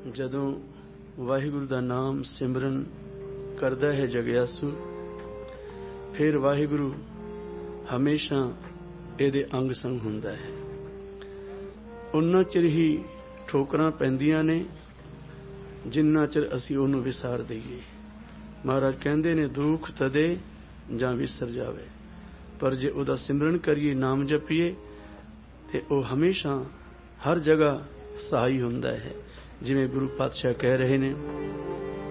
ਜਦੋਂ ਵਾਹਿਗੁਰੂ ਦਾ ਨਾਮ ਸਿਮਰਨ ਕਰਦਾ ਹੈ ਜਗਿਆਸੂ, ਫਿਰ ਵਾਹਿਗੁਰੂ ਹਮੇਸ਼ਾ ਇਹਦੇ ਅੰਗ ਸੰਗ ਹੁੰਦਾ ਹੈ। ਉਨਾ ਚਿਰ ਹੀ ਠੋਕਰਾਂ ਪੈਂਦੀਆਂ ਨੇ ਜਿੰਨਾ ਚਿਰ ਅਸੀਂ ਉਹਨੂੰ ਵਿਸਾਰ ਦਈਏ। ਮਹਾਰਾਜ ਕਹਿੰਦੇ ਨੇ ਦੁੱਖ ਤਦੇ ਜਾਂ ਵਿਸਰ ਜਾਵੇ, ਪਰ ਜੇ ਉਹਦਾ ਸਿਮਰਨ ਕਰੀਏ, ਨਾਮ ਜਪੀਏ, ਤੇ ਉਹ ਹਮੇਸ਼ਾ ਹਰ ਜਗ੍ਹਾ ਸਹਾਈ ਹੁੰਦਾ ਹੈ। ਜਿਵੇਂ ਗੁਰੂ ਪਾਤਸ਼ਾਹ ਕਹਿ ਰਹੇ ਨੇ,